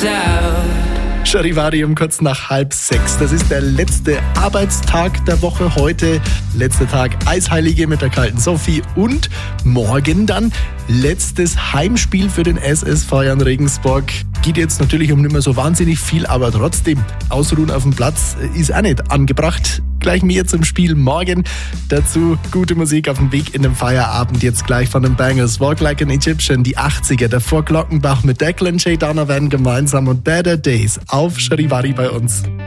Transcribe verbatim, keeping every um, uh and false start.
out. Charivari um kurz nach halb sechs. Das ist der letzte Arbeitstag der Woche heute. Letzter Tag Eisheilige mit der kalten Sophie. Und morgen dann letztes Heimspiel für den S S V Jan Regensburg. Geht jetzt natürlich um nicht mehr so wahnsinnig viel, aber trotzdem, ausruhen auf dem Platz ist auch nicht angebracht. Gleich mehr zum Spiel morgen. Dazu gute Musik auf dem Weg in den Feierabend. Jetzt gleich von den Bangers. Walk Like an Egyptian, die achtziger. Davor Glockenbach mit Declan J. Donovan gemeinsam und Better Days auf Charivari bei uns.